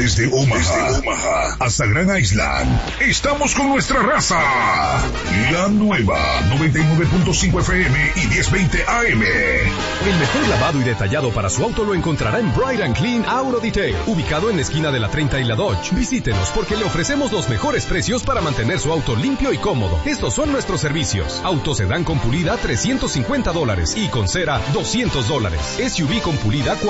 Desde Omaha hasta Grand Island, estamos con nuestra raza. La nueva 99.5 FM y 1020 AM. El mejor lavado y detallado para su auto lo encontrará en Bright and Clean Auto Detail, ubicado en la esquina de la 30 y la Dodge. Visítenos porque le ofrecemos los mejores precios para mantener su auto limpio y cómodo. Estos son nuestros servicios. Auto sedán con pulida $350 y con cera $200. SUV con pulida